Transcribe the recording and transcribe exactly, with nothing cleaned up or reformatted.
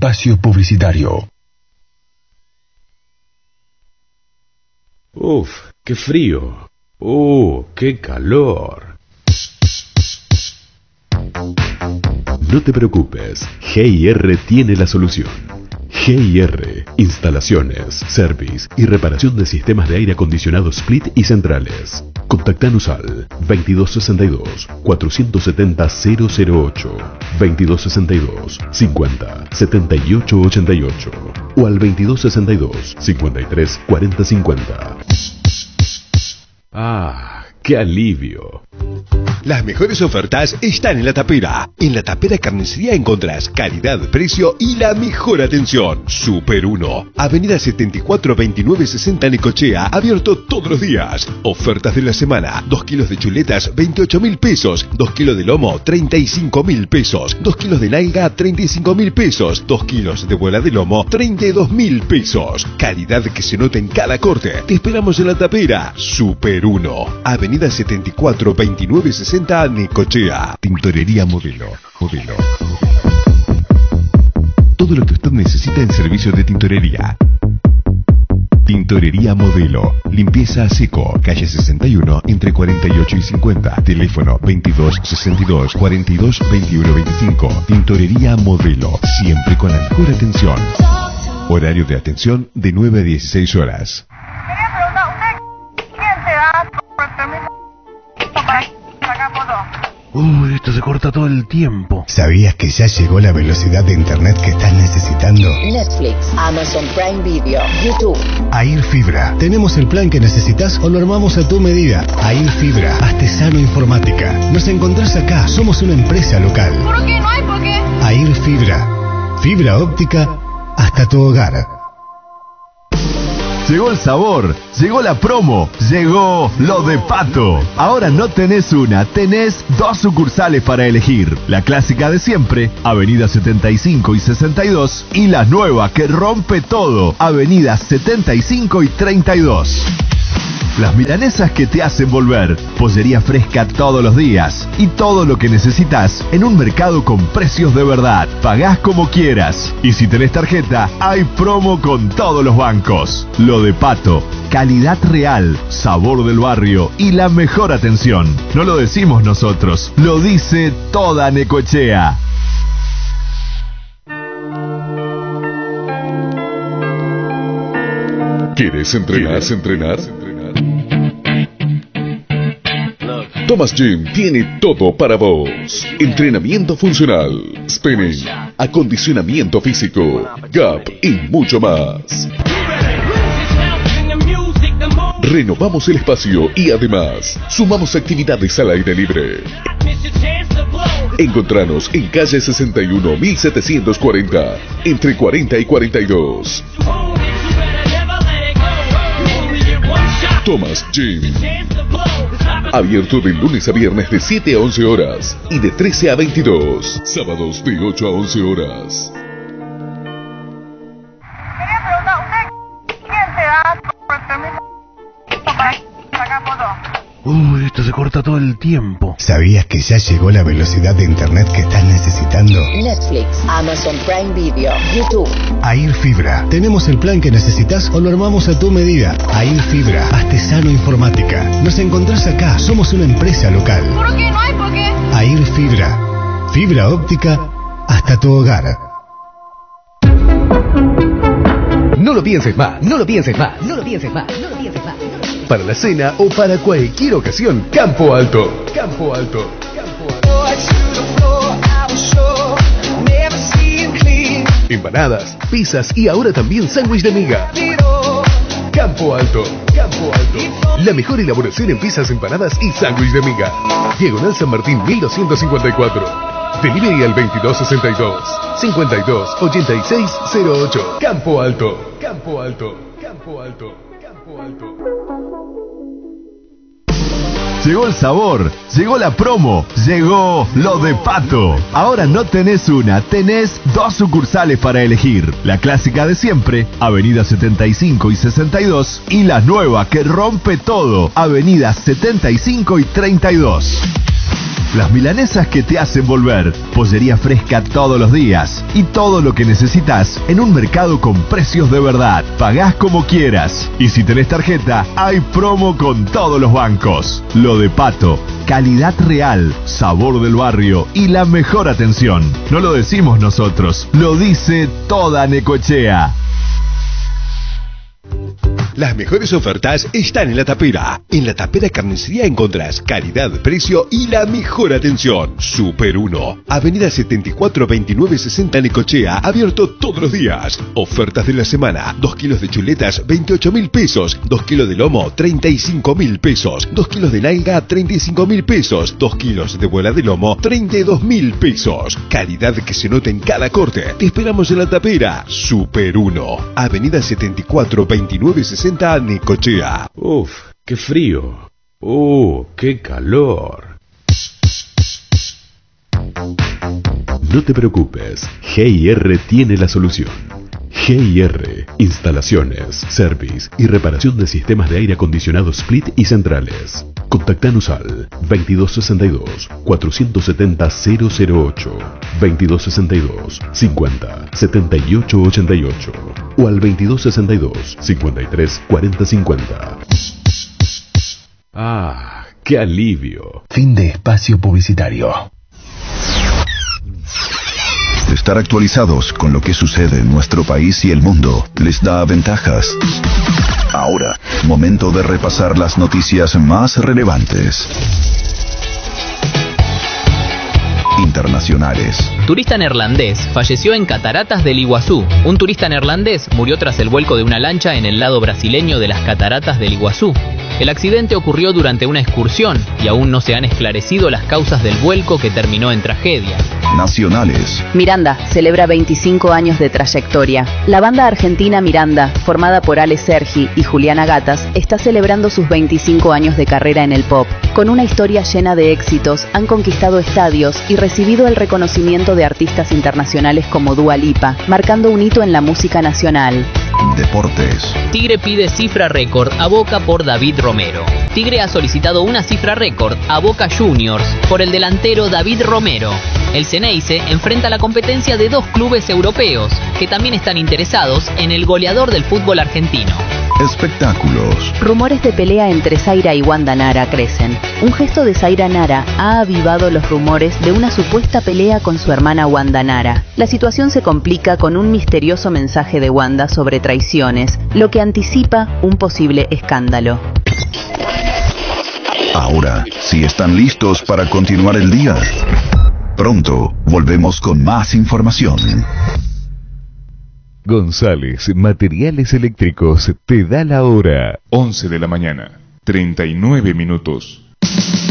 Espacio publicitario. Uf, qué frío. Uh, qué calor. No te preocupes, G I R tiene la solución. G I R, instalaciones, service y reparación de sistemas de aire acondicionado split y centrales. Contactanos al veintidós sesenta y dos, cuatrocientos setenta, cero cero ocho, veintidós sesenta y dos, cincuenta, setenta y ocho ochenta y ocho o al veintidós sesenta y dos, cincuenta y tres, cuarenta cincuenta. Ah, ¡qué alivio! Las mejores ofertas están en La Tapera. En La Tapera Carnicería encontrás calidad, precio y la mejor atención. Super uno, Avenida setenta y cuatro, veintinueve sesenta Necochea, abierto todos los días. Ofertas de la semana: dos kilos de chuletas, veintiocho mil pesos. dos kilos de lomo, treinta y cinco mil pesos. dos kilos de nalga, treinta y cinco mil pesos. dos kilos de bola de lomo, treinta y dos mil pesos. Calidad que se nota en cada corte. Te esperamos en La Tapera. Super uno, Avenida setenta y cuatro, veintinueve sesenta Necochea. Tintorería Modelo. Modelo. Todo lo que usted necesita en servicio de tintorería. Tintorería Modelo. Limpieza a seco. Calle sesenta y uno, entre cuarenta y ocho y cincuenta. Teléfono veintidós sesenta y dos, cuarenta y dos, veintiuno veinticinco. Tintorería Modelo. Siempre con la mejor atención. Horario de atención de nueve a dieciséis horas. Quería preguntar, ¿usted quién te da por el permiso para sacar fotos? Uy, esto se corta todo el tiempo. ¿Sabías que ya llegó la velocidad de internet que estás necesitando? Netflix, Amazon Prime Video, YouTube. Air Fibra. Tenemos el plan que necesitas o lo armamos a tu medida. Air Fibra, Astesano Informática. Nos encontrás acá. Somos una empresa local. ¿Por qué? No hay por qué. Air Fibra. Fibra óptica hasta tu hogar. Llegó el sabor, llegó la promo, llegó lo de Pato. Ahora no tenés una, tenés dos sucursales para elegir. La clásica de siempre, Avenida setenta y cinco y sesenta y dos, y la nueva que rompe todo, Avenida setenta y cinco y treinta y dos. Las milanesas que te hacen volver, pollería fresca todos los días y todo lo que necesitas en un mercado con precios de verdad. Pagás como quieras y si tenés tarjeta, hay promo con todos los bancos. Lo de Pato, calidad real, sabor del barrio y la mejor atención. No lo decimos nosotros, lo dice toda Necochea. ¿Quieres entrenar? ¿Quieres entrenar? Thomas Gym tiene todo para vos. Entrenamiento funcional, spinning, acondicionamiento físico, gap y mucho más. Renovamos el espacio y además sumamos actividades al aire libre. Encontranos en calle sesenta y uno, mil setecientos cuarenta, entre cuarenta y cuarenta y dos. Thomas Gym. Abierto de lunes a viernes de siete a once horas y de trece a veintidós. Sábados de ocho a once horas. Quería preguntar, ¿usted quién te da por el permiso para sacar fotos? Uy, esto se corta todo el tiempo. ¿Sabías que ya llegó la velocidad de internet que estás necesitando? Netflix, Amazon Prime Video, YouTube. Air Fibra. Tenemos el plan que necesitas o lo armamos a tu medida. Air Fibra, Astesano Informática. Nos encontrás acá. Somos una empresa local. ¿Por qué? No hay por qué. Air Fibra. Fibra óptica hasta tu hogar. No lo pienses más, no lo pienses más, no lo pienses más, no lo pienses más. Para la cena o para cualquier ocasión, Campo Alto. Campo Alto. Campo Alto. Empanadas, pizzas y ahora también sándwich de miga. Campo Alto. Campo Alto. La mejor elaboración en pizzas, empanadas y sándwich de miga. Diagonal San Martín mil doscientos cincuenta y cuatro. Delivery al veintidós sesenta y dos, cincuenta y dos, ochenta y seis cero ocho. Campo Alto. Campo Alto. Campo Alto. Campo Alto. Llegó el sabor, llegó la promo, llegó lo de Pato. Ahora no tenés una, tenés dos sucursales para elegir. La clásica de siempre, Avenida setenta y cinco y sesenta y dos, y la nueva que rompe todo, Avenida setenta y cinco y treinta y dos. las milanesas que te hacen volver, pollería fresca todos los días y todo lo que necesitas en un mercado con precios de verdad. Pagás como quieras y si tenés tarjeta, hay promo con todos los bancos. Lo de Pato, calidad real, sabor del barrio y la mejor atención. No lo decimos nosotros, lo dice toda Necochea. Las mejores ofertas están en La Tapera. En La Tapera Carnicería encontrás calidad, precio y la mejor atención. Super uno, Avenida setenta y cuatro veintinueve sesenta Necochea, abierto todos los días. Ofertas de la semana: dos kilos de chuletas, veintiocho mil pesos. dos kilos de lomo, treinta y cinco mil pesos. dos kilos de nalga, treinta y cinco mil pesos. dos kilos de bola de lomo, treinta y dos mil pesos. Calidad que se nota en cada corte. Te esperamos en La Tapera. Super uno, Avenida setenta y cuatro veintinueve sesenta Necochea. Uf, qué frío. Uh, qué calor. No te preocupes, G I R tiene la solución. G I R, instalaciones, service y reparación de sistemas de aire acondicionado split y centrales. Contactanos al veintidós sesenta y dos, cuatrocientos setenta, cero cero ocho, veintidós sesenta y dos, cincuenta, setenta y ocho ochenta y ocho o al veintidós sesenta y dos, cincuenta y tres, cuarenta cincuenta. Ah, qué alivio. Fin de espacio publicitario. Estar actualizados con lo que sucede en nuestro país y el mundo les da ventajas. Ahora, momento de repasar las noticias más relevantes. Internacionales. Turista neerlandés falleció en Cataratas del Iguazú. Un turista neerlandés murió tras el vuelco de una lancha en el lado brasileño de las Cataratas del Iguazú. El accidente ocurrió durante una excursión y aún no se han esclarecido las causas del vuelco que terminó en tragedia. Nacionales. Miranda celebra veinticinco años de trayectoria. La banda argentina Miranda, formada por Ale Sergi y Juliana Gatas, está celebrando sus veinticinco años de carrera en el pop. Con una historia llena de éxitos, han conquistado estadios y recibido el reconocimiento de artistas internacionales como Dua Lipa, marcando un hito en la música nacional. Deportes. Tigre pide cifra récord a Boca por David Romero. Tigre ha solicitado una cifra récord a Boca Juniors por el delantero David Romero. El Ceneice enfrenta la competencia de dos clubes europeos que también están interesados en el goleador del fútbol argentino. Espectáculos. Rumores de pelea entre Zaira y Wanda Nara crecen. Un gesto de Zaira Nara ha avivado los rumores de una supuesta pelea con su hermana Wanda Nara. La situación se complica con un misterioso mensaje de Wanda sobre traiciones, lo que anticipa un posible escándalo. Ahora, si están listos para continuar el día, pronto volvemos con más información. González Materiales Eléctricos te da la hora. once de la mañana, treinta y nueve minutos.